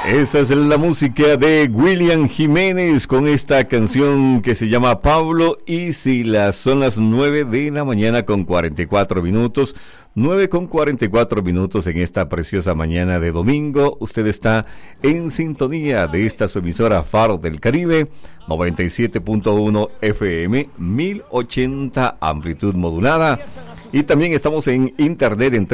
Esa es la música de William Jiménez con esta canción que se llama Pablo y Silas. Son las 9 de la mañana con 44 minutos. 9 con 44 minutos en esta preciosa mañana de domingo. Usted está en sintonía de esta su emisora Faro del Caribe, 97.1 FM, 1080 amplitud modulada. Y también estamos en internet en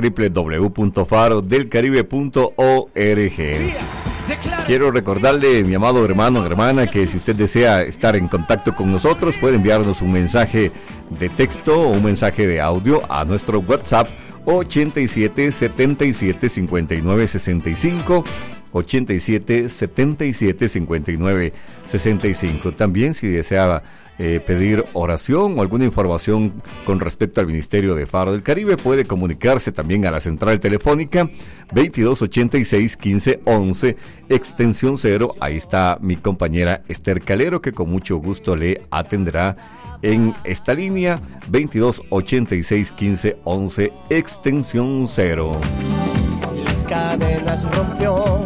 www.farodelcaribe.org. Quiero recordarle, mi amado hermano o hermana, que si usted desea estar en contacto con nosotros, puede enviarnos un mensaje de texto o un mensaje de audio a nuestro WhatsApp 87 77 59 65, 87 77 59 65. También si desea pedir oración o alguna información con respecto al Ministerio de Faro del Caribe, puede comunicarse también a la central telefónica 2286 1511 extensión 0. Ahí está mi compañera Esther Calero, que con mucho gusto le atenderá en esta línea 2286 1511 extensión 0. Las cadenas rompió.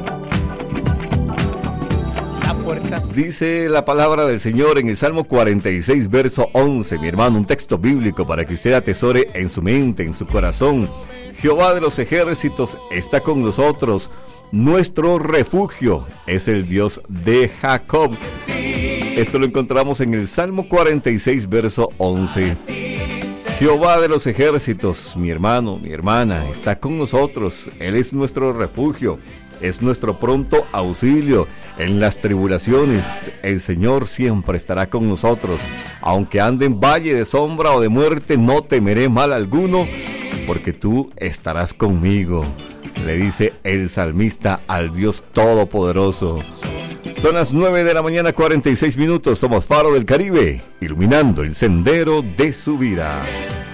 Dice la palabra del Señor en el Salmo 46, verso 11, mi hermano, un texto bíblico para que usted atesore en su mente, en su corazón. Jehová de los ejércitos está con nosotros, nuestro refugio es el Dios de Jacob. Esto lo encontramos en el Salmo 46, verso 11. Jehová de los ejércitos, mi hermano, mi hermana, está con nosotros, Él es nuestro refugio. Es nuestro pronto auxilio en las tribulaciones. El Señor siempre estará con nosotros. Aunque ande en valle de sombra o de muerte, no temeré mal alguno, porque tú estarás conmigo, le dice el salmista al Dios Todopoderoso. Son las 9 de la mañana, 46 minutos. Somos Faro del Caribe, iluminando el sendero de su vida.